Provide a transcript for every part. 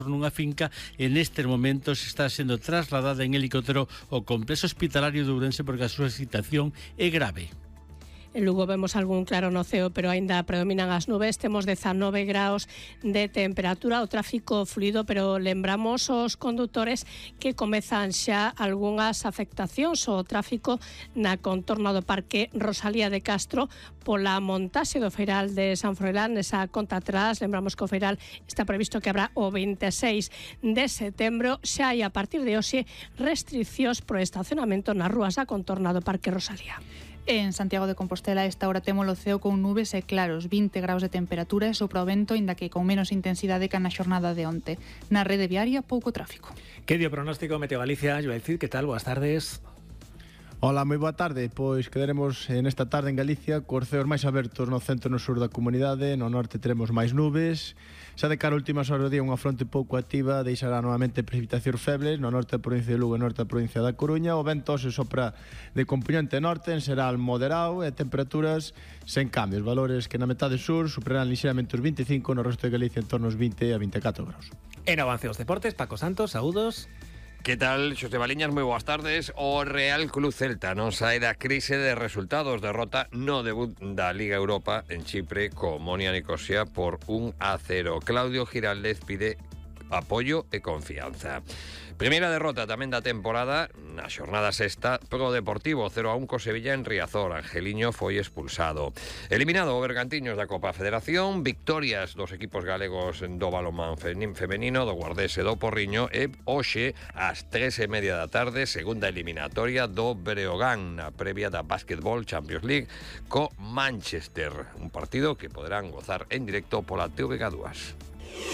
nunha finca e nestes momentos está sendo trasladada en helicóptero ao complexo hospitalario de Ourense porque a súa situación é grave. En Lugo vemos algún claro no ceo, pero aínda predominan as nubes. Temos 19 graus de temperatura, o tráfico fluido, pero lembramos aos condutores que comezan xa algunhas afectacións ao tráfico na contorna do Parque Rosalía de Castro pola montaxe do Feiral de San Froilán. Nesa conta atrás, lembramos que o Feiral está previsto que habrá o 26 de setembro. Xa hai a partir de hoxe restriccións pro estacionamento nas rúas da contorna do Parque Rosalía. En Santiago de Compostela, a esta hora temos o ceo con nubes e claros, 20 graus de temperatura e sopra o vento, inda que con menos intensidade que na xornada de onte. Na rede viaria, pouco tráfico. Que dio pronóstico Meteo Galicia? Joel Cid, que tal? Boas tardes. Hola, moi boa tarde. Pois quedaremos nesta tarde en Galicia cos ceos máis abertos no centro e no sur da comunidade. No norte teremos máis nubes. Xa de cara a últimas horas do día unha fronte pouco activa deixará novamente precipitacións febles no norte da provincia de Lugo e norte da provincia da Coruña. O vento se sopra de componente norte, en xeral moderado, e temperaturas sen cambios. Valores que na metade sur superarán lixeramente os 25, no resto de Galicia en torno aos 20 a 24 graus. En avance os deportes, Paco Santos, saúdos. Que tal, Xosé Baliñas? Moi boas tardes. O Real Club Celta non sae da crise de resultados. Derrota no debut da Liga Europa en Chipre co Monia Nicosia por 1-0. Claudio Giraldez pide apoio e confianza. Primeira derrota tamén da temporada na xornada sexta pro Deportivo 0-1 co Sevilla en Riazor. Angeliño foi expulsado. Eliminado o Bergantiños da Copa Federación, victorias dos equipos galegos do balonmán femenino, do Guardés e do Porriño, e hoxe ás 3:30 da tarde, segunda eliminatoria do Breogán na previa da Basketball Champions League co Manchester, un partido que poderán gozar en directo pola TVG2.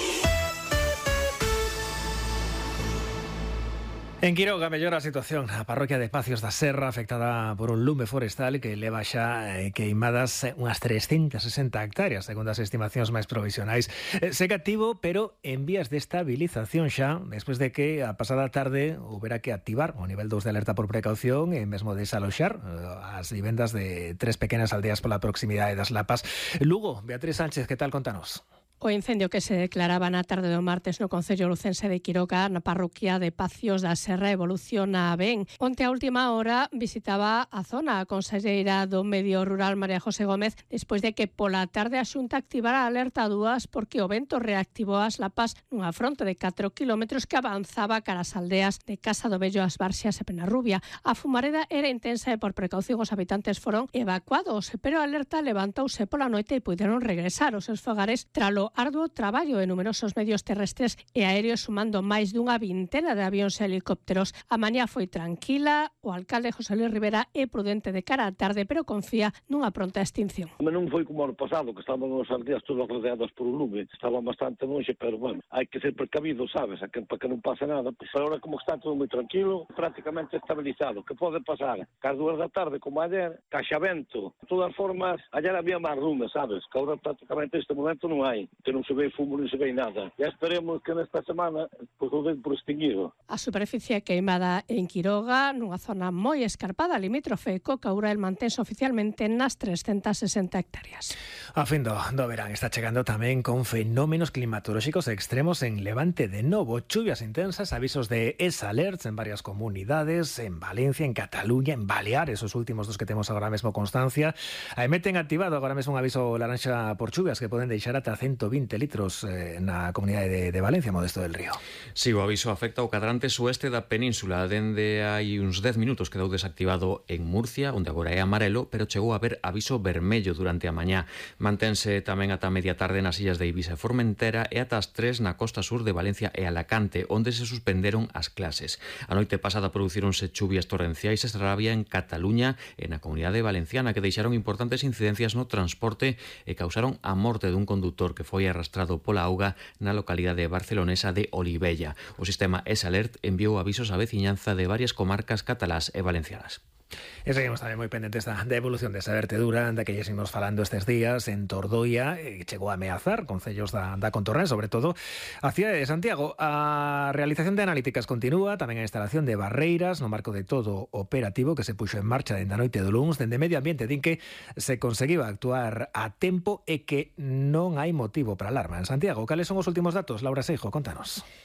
En Quiroga mellora a situación na parroquia de Pacios da Serra, afectada por un lume forestal que leva xa queimadas unhas 360 hectáreas, segundo as estimacións máis provisionais. Segue activo, pero en vías de estabilización xa, despois de que a pasada tarde houbera que activar o nivel 2 de alerta por precaución e mesmo desaloxar as vivendas de 3 pequenas aldeas pola proximidade das Lapas. Lugo, Beatriz Sánchez, que tal? Contanos. O incendio que se declaraba na tarde do martes no concello lucense de Quiroga, na parroquia de Pacios da Serra, evoluciona ben. Onte a última hora visitaba a zona a conselleira do Medio Rural María José Gómez despois de que pola tarde a Xunta activara a alerta 2 porque o vento reactivou as Lapas nunha fronte de 4 kilómetros que avanzaba cara as aldeas de Casa do Bello, As Barxias e Penarrubia. A fumareda era intensa e por precaución os habitantes foron evacuados, pero a alerta levantouse pola noite e puderon regresar aos seus fogares tralo arduo traballo de numerosos medios terrestres e aéreos, sumando máis dunha vintena de avións e helicópteros. A mañá foi tranquila, o alcalde José Luis Rivera é prudente de cara á tarde, pero confía nunha pronta extinción. Non foi como ano pasado, que estaban as aldeas todas rodeadas por un lume, estaban bastante longe, pero bueno, hai que ser precavido, sabes, para que non pase nada. Pois agora como está todo moi tranquilo, prácticamente estabilizado. Que pode pasar? Cas 2 da tarde, como ayer, caxavento. De todas formas, ayer había máis lume, sabes, que agora prácticamente este momento non hai. Que non se ve fumo, non se ve nada. E esperemos que nesta semana pues, o den por extinguido. A superficie queimada en Quiroga, nunha zona moi escarpada, limítrofe co Caurel, mantense oficialmente nas 360 hectáreas. A fin do verán está chegando tamén con fenómenos climatolóxicos extremos en Levante de novo. Chuvias intensas, avisos de S-alerts en varias comunidades, en Valencia, en Cataluña, en Baleares, os últimos dos que temos agora mesmo constancia. Meten activado agora mesmo un aviso laranxa por chuvias que poden deixar ata 120 litros na comunidade de Valencia, Modesto del Río. Si, o aviso afecta o cadrante sueste da península. Dende hai uns 10 minutos quedou desactivado en Murcia, onde agora é amarelo, pero chegou a haber aviso vermello durante a mañá. Mantense tamén ata media tarde nas illas de Ibiza e Formentera e ata as 3 na costa sur de Valencia e Alacante, onde se suspenderon as clases. A noite pasada producíronse chuvias torrenciais e rabia en Cataluña e na comunidade valenciana que deixaron importantes incidencias no transporte e causaron a morte dun condutor que foi arrastrado pola auga na localidade barcelonesa de Olivella. O sistema S-Alert enviou avisos á veciñanza de varias comarcas catalás e valencianas. E seguimos tamén moi pendentes da evolución desa vertedura da que lle seguimos falando estes días en Tordoia, chegou a ameazar concellos da contorna, sobre todo a cidade de Santiago. A realización de analíticas continúa, tamén a instalación de barreiras no marco de todo operativo que se puxo en marcha dende a noite do luns. Dende Medio Ambiente din que se conseguiu actuar a tempo e que non hai motivo para alarma. En Santiago, cales son os últimos datos? Laura Seijo, contanos.